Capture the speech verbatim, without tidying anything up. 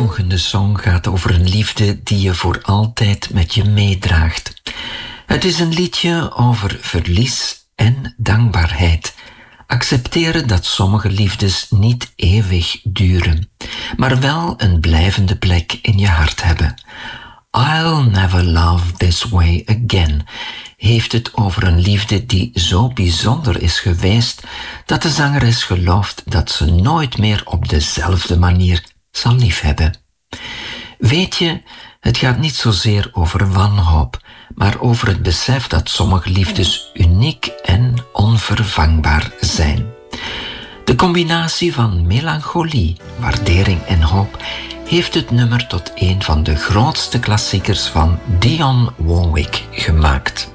volgende song gaat over een liefde die je voor altijd met je meedraagt. Het is een liedje over verlies en dankbaarheid. Accepteren dat sommige liefdes niet eeuwig duren, maar wel een blijvende plek in je hart hebben. I'll never love this way again heeft het over een liefde die zo bijzonder is geweest dat de zangeres gelooft dat ze nooit meer op dezelfde manier zal liefhebben. Weet je, het gaat niet zozeer over wanhoop, maar over het besef dat sommige liefdes uniek en onvervangbaar zijn. De combinatie van melancholie, waardering en hoop heeft het nummer tot een van de grootste klassiekers van Dionne Warwick gemaakt.